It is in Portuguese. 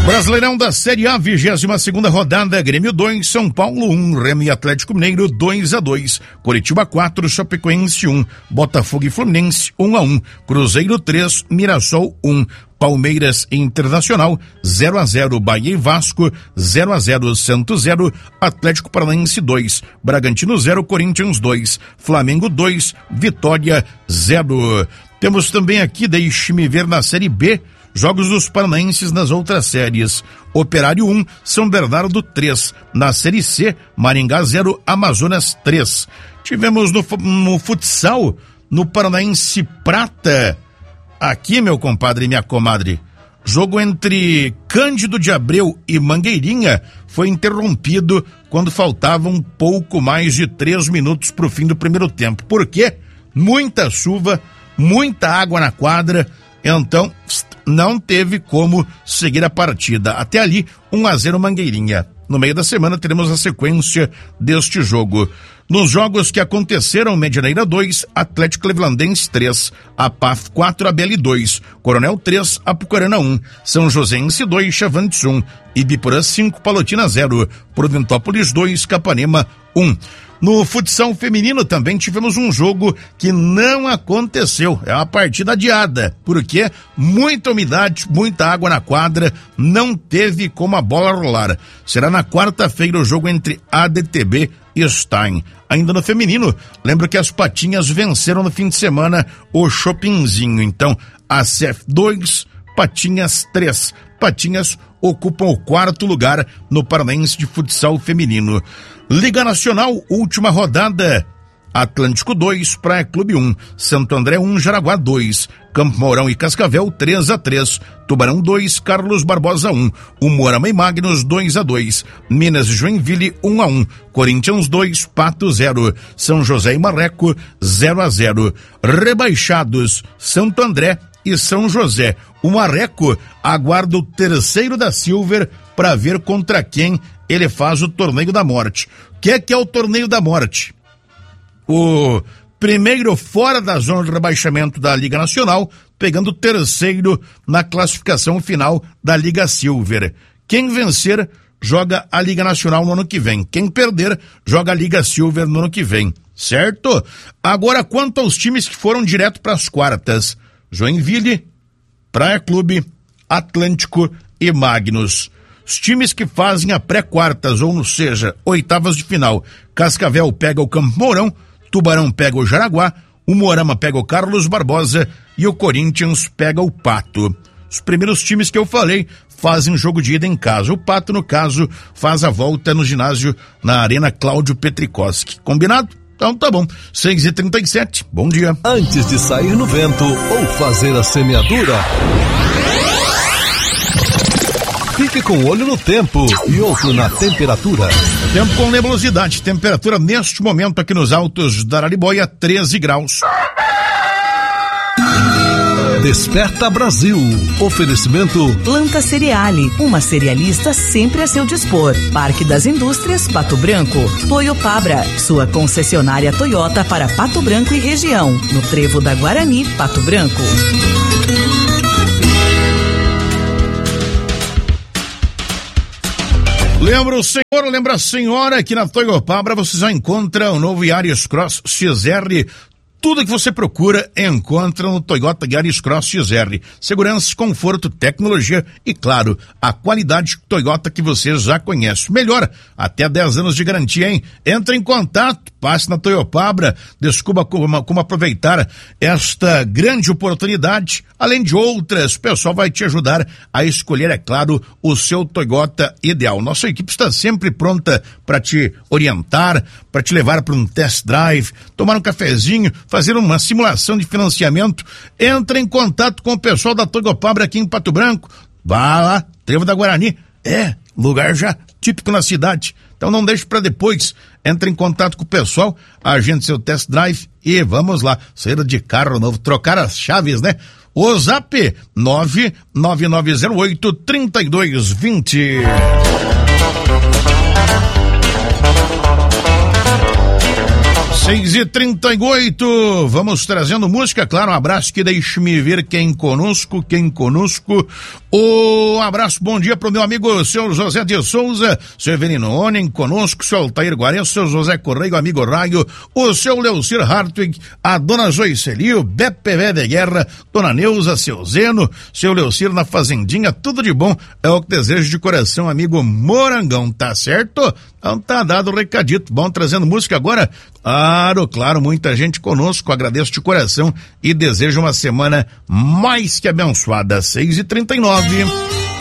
Brasileirão da Série A, 22ª rodada, Grêmio 2, São Paulo 1, Remo e Atlético Mineiro 2-2, Coritiba 4, Chapecoense 1, Botafogo e Fluminense 1-1, Cruzeiro 3, Mirassol 1, Palmeiras e Internacional 0-0, Bahia e Vasco 0-0, Santos 0, Atlético Paranaense 2, Bragantino 0, Corinthians 2, Flamengo 2, Vitória 0. Temos também aqui, deixe-me ver, na Série B, jogos dos paranaenses nas outras séries. Operário 1, São Bernardo 3. Na Série C, Maringá 0, Amazonas 3. Tivemos no futsal, no Paranaense Prata. Aqui, meu compadre e minha comadre, jogo entre Cândido de Abreu e Mangueirinha foi interrompido quando faltavam pouco mais de 3 minutos para o fim do primeiro tempo. Por quê? Muita chuva, muita água na quadra, então não teve como seguir a partida. Até ali, 1-0 Mangueirinha. No meio da semana teremos a sequência deste jogo. Nos jogos que aconteceram, Medianeira 2, Atlético Clevelandense 3, APAF 4, ABL 2, Coronel 3, Apucarana 1, São Joséense 2, Chavantes 1, Ibiporã 5, Palotina 0, Prudentópolis 2, Capanema 1. No futsal feminino também tivemos um jogo que não aconteceu, é uma partida adiada, porque muita umidade, muita água na quadra, não teve como a bola rolar. Será na quarta-feira o jogo entre ADTB e Stein. Ainda no feminino, lembro que as Patinhas venceram no fim de semana o Chopinzinho, então a CF 2, Patinhas 3. Patinhas ocupam o 4º lugar no Paranaense de futsal feminino. Liga Nacional, última rodada. Atlântico 2, Praia Clube 1, Santo André 1, Jaraguá 2, Campo Mourão e Cascavel 3-3, Tubarão 2, Carlos Barbosa 1, Umuarama e Magnus 2-2, Minas e Joinville 1-1, Corinthians 2, Pato 0, São José e Marreco 0-0. Rebaixados, Santo André e São José. O Marreco aguarda o terceiro da Silver para ver contra quem ele faz o Torneio da Morte. O que é o Torneio da Morte? O primeiro fora da zona de rebaixamento da Liga Nacional, pegando o terceiro na classificação final da Liga Silver. Quem vencer, joga a Liga Nacional no ano que vem. Quem perder, joga a Liga Silver no ano que vem. Certo? Agora, quanto aos times que foram direto para as quartas: Joinville, Praia Clube, Atlântico e Magnus. Os times que fazem a pré-quartas, ou seja, oitavas de final: Cascavel pega o Campo Mourão, Tubarão pega o Jaraguá, o Moarama pega o Carlos Barbosa e o Corinthians pega o Pato. Os primeiros times que eu falei fazem jogo de ida em casa. O Pato, no caso, faz a volta no ginásio na Arena Cláudio Petrikoski. Combinado? Então tá bom. 6h37, bom dia. Antes de sair no vento ou fazer a semeadura, fique com o olho no tempo e outro na temperatura. Tempo com nebulosidade. Temperatura neste momento aqui nos altos da Araribóia, 13 graus. Desperta Brasil. Oferecimento Planta Cereale, uma cerealista sempre a seu dispor. Parque das Indústrias, Pato Branco. Toyopabra, sua concessionária Toyota para Pato Branco e região. No Trevo da Guarani, Pato Branco. Lembra o senhor, lembra a senhora que na Toyopabra você já encontra o novo Yaris Cross XR. Tudo que você procura encontra no Toyota Yaris Cross XR. Segurança, conforto, tecnologia e, claro, a qualidade Toyota que você já conhece. Melhor, até 10 anos de garantia, hein? Entre em contato, passe na Toyopabra, descubra como aproveitar esta grande oportunidade. Além de outras, o pessoal vai te ajudar a escolher, é claro, o seu Toyota ideal. Nossa equipe está sempre pronta para te orientar, para te levar para um test drive, tomar um cafezinho, fazer uma simulação de financiamento. Entra em contato com o pessoal da Toyopabra aqui em Pato Branco. Vá lá, Trevo da Guarani. Lugar já típico na cidade. Então não deixe para depois. Entre em contato com o pessoal, agende seu test drive e vamos lá. Saída de carro novo, trocar as chaves, né? O Zap 99908-3220. 6h38, vamos trazendo música, claro, um abraço que deixe-me ver quem conosco. Um abraço, bom dia pro meu amigo seu José de Souza, seu Evelino Onen conosco, seu Altair Guarani, seu José Correio, amigo Raio, o seu Leucir Hartwig, a dona Joiceli, o BPV de Guerra, dona Neuza, seu Zeno, seu Leucir na Fazendinha, tudo de bom, é o que desejo de coração, amigo Morangão, tá certo? Então tá dado o recadito, bom, trazendo música agora, claro, muita gente conosco, agradeço de coração e desejo uma semana mais que abençoada. 6h39.